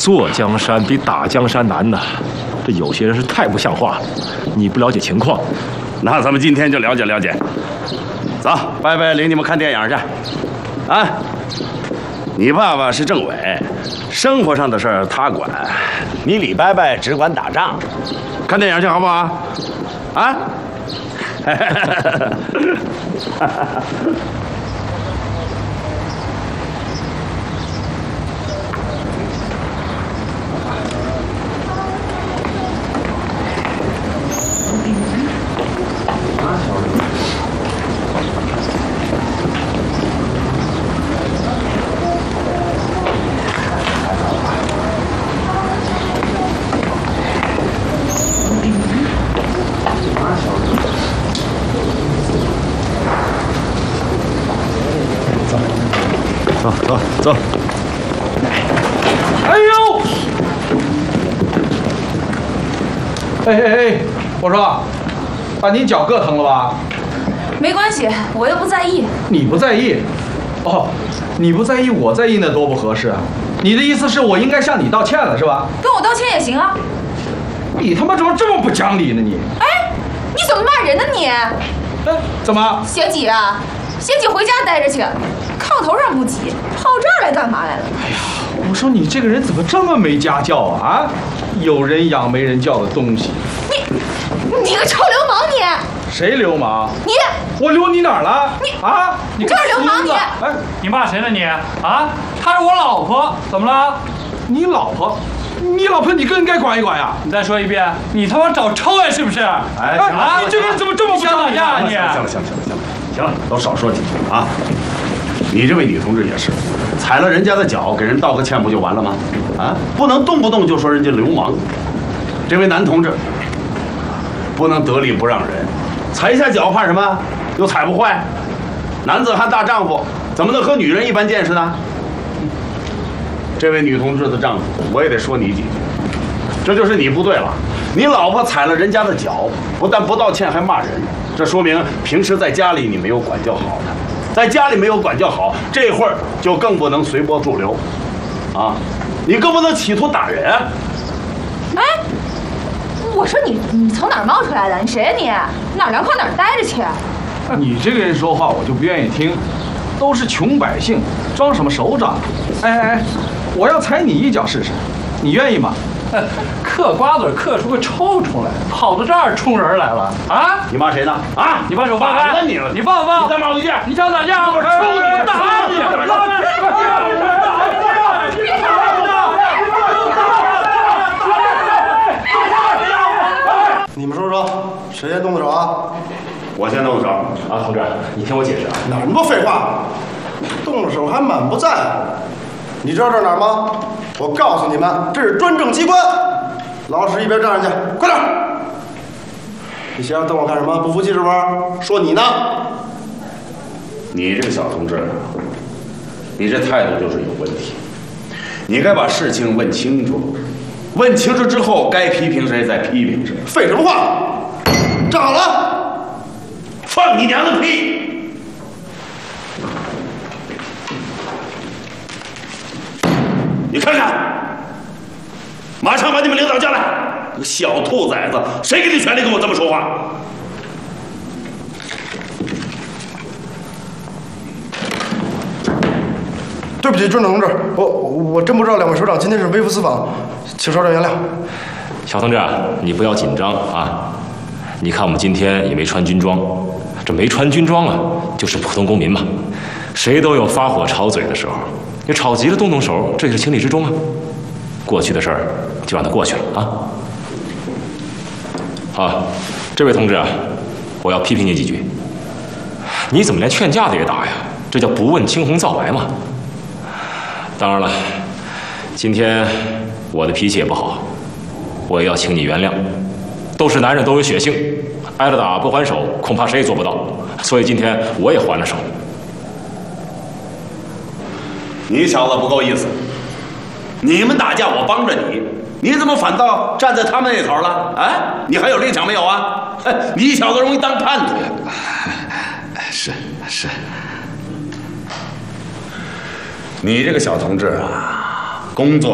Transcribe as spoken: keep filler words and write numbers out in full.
坐江山比打江山难呐，这有些人是太不像话了。你不了解情况， 那咱们今天就了解了解。走，伯伯领你们看电影去。啊，你爸爸是政委，生活上的事儿他管，你李伯伯只管打仗。看电影去好不好？啊？ 走走走！ 哎呦！哎哎哎，我说，把你脚硌疼了吧？ 没关系，我又不在意。 你不在意？哦，你不在意，我在意那多不合适啊！你的意思是我应该向你道歉了是吧？ 跟我道歉也行啊。 你他妈怎么这么不讲理呢你？ 哎，你怎么骂人呢你？ 哎，怎么？ 贤姐啊，贤姐回家待着去，炕头上不急，跑这儿来干嘛来了？ 哎呀，我说你这个人怎么这么没家教啊？啊，有人养没人教的东西。 你，你个臭流氓你！ 谁流氓？ 你！ 我流你哪儿了？ 你啊！ 你这是流氓你！ 哎， 你骂谁呢你？啊，她是我老婆，怎么了？ 你老婆？你老婆你更应该管一管呀！ 你再说一遍，你他妈找抽呀是不是？ 哎，啊，这个人怎么这么不想打架啊你？ 行了行了行了行了行了，都少说几句啊！你这位女同志也是，踩了人家的脚，给人道个歉不就完了吗？啊，不能动不动就说人家流氓。这位男同志，不能得理不让人，踩一下脚怕什么？又踩不坏。男子汉大丈夫，怎么能和女人一般见识呢？这位女同志的丈夫，我也得说你几句。这就是你不对了，你老婆踩了人家的脚，不但不道歉，还骂人，这说明平时在家里你没有管教好她。在家里没有管教好，这会儿就更不能随波逐流，啊，你更不能企图打人。 哎，我说你你从哪儿冒出来的？你谁呀你？哪儿凉快哪儿待着去。 你这个人说话我就不愿意听，都是穷百姓，装什么首长？哎哎哎，我要踩你一脚试试，你愿意吗？ 嗑瓜子嗑出个臭虫来，跑到这儿冲人来了啊！ 你骂谁呢？啊！ 你把手放开！ 你了， 你放放！ 你再骂我一句！ 你想打架？我抽你！打你！ 你们说说，谁先动的手啊？ 我先动手啊，同志，你听我解释啊。 哪那么多废话？动了手还满不在乎。你知道这是哪儿吗？我告诉你们，这是专政机关。老实一边站着去，快点！你闲着瞪我干什么？不服气是不是？说你呢？ 你这个小同志，你这态度就是有问题。你该把事情问清楚，问清楚之后，该批评谁再批评谁。 废什么话？站好了！ 放你娘的屁！你看看，马上把你们领导叫来！你个小兔崽子，谁给你权利跟我这么说话？ 对不起，专政同志，我我真不知道两位首长今天是微服私访，请首长原谅。 小同志，你不要紧张啊！你看我们今天也没穿军装，这没穿军装啊，就是普通公民嘛，谁都有发火吵嘴的时候。你吵急了动动手，这也是情理之中啊。过去的事儿就让它过去了啊。啊，这位同志啊，我要批评你几句。你怎么连劝架的也打呀？这叫不问青红皂白嘛。当然了，今天我的脾气也不好，我也要请你原谅。都是男人，都有血性，挨了打不还手，恐怕谁也做不到。所以今天我也还了手。 你小子不够意思，你们打架我帮着你，你怎么反倒站在他们那头了？啊，你还有立场没有啊？你小子容易当叛徒。 是是， 你这个小同志啊，工作